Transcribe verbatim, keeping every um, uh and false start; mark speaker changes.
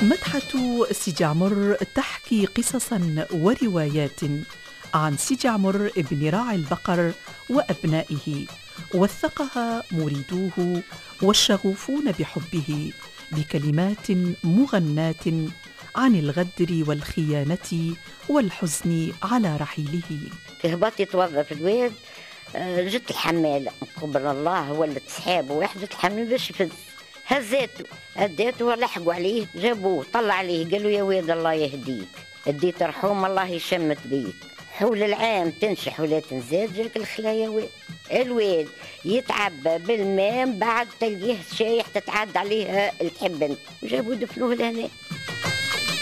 Speaker 1: مدحة سيدي عمر تحكي قصصا وروايات عن سيدي عمر ابن راعي البقر وأبنائه، وثقها مريدوه والشغوفون بحبه بكلمات مغناة عن الغدر والخيانة والحزن على رحيله.
Speaker 2: هبط يتوظف في الواد، جت الحمالة قبل الله ولت سحاب واحد الحمل باش يفز، هزاته هداته لحقوا عليه جابوه طلع عليه قالوا يا واد الله يهديك اديت رحوم الله يشمت بيك. حول العام تنشح ولا تنزاد جاك الخلايا واد، الواد يتعبى بالماء بعد تلقيه شايح تتعدى عليه التحب انت وجابوا دفنوه لهنا.